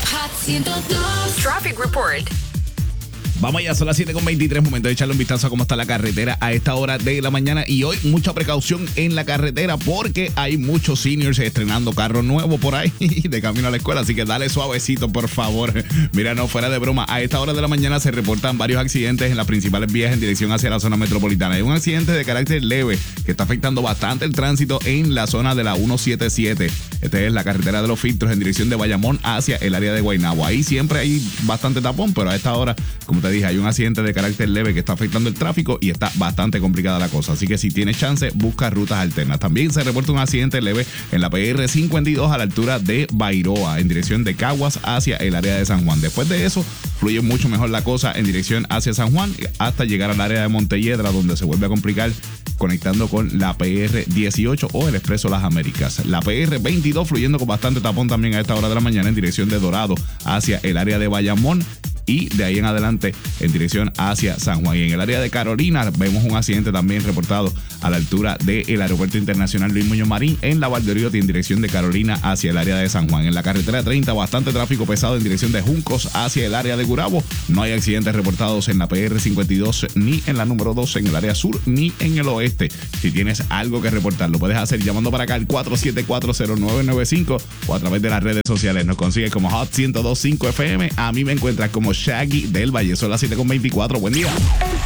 Hot 102. Traffic Report. Vamos ya, son las 7:23, momento de echarle un vistazo a cómo está la carretera a esta hora de la mañana. Y hoy mucha precaución en la carretera porque hay muchos seniors estrenando carro nuevo por ahí de camino a la escuela. Así que dale suavecito, por favor. Mira, no, fuera de broma, a esta hora de la mañana se reportan varios accidentes en las principales vías en dirección hacia la zona metropolitana. Hay un accidente de carácter leve que está afectando bastante el tránsito en la zona de la 177. Esta es la carretera de los filtros en dirección de Bayamón hacia el área de Guaynabo. Ahí siempre hay bastante tapón, pero a esta hora, como te dije, hay un accidente de carácter leve que está afectando el tráfico y está bastante complicada la cosa. Así que si tienes chance, busca rutas alternas. También se reporta un accidente leve en la PR 52 a la altura de Bairoa, en dirección de Caguas hacia el área de San Juan. Después de eso, fluye mucho mejor la cosa en dirección hacia San Juan hasta llegar al área de Montelledra, donde se vuelve a complicar conectando con la PR 18 o el Expreso Las Américas. La PR 22 fluyendo con bastante tapón también a esta hora de la mañana en dirección de Dorado hacia el área de Bayamón. Y de ahí en adelante en dirección hacia San Juan. Y en el área de Carolina vemos un accidente también reportado a la altura del Aeropuerto Internacional Luis Muñoz Marín en la Valdoriotti en dirección de Carolina hacia el área de San Juan. En la carretera 30 bastante tráfico pesado en dirección de Juncos hacia el área de Gurabo. No hay accidentes reportados en la PR 52 ni en la número 12 en el área sur ni en el oeste. Si tienes algo que reportar, lo puedes hacer llamando para acá al 4740995 o a través de las redes sociales. Nos consigues como Hot 102.5 FM. A mí me encuentras como Shaggy del Valle. Son las 7:24. Buen día.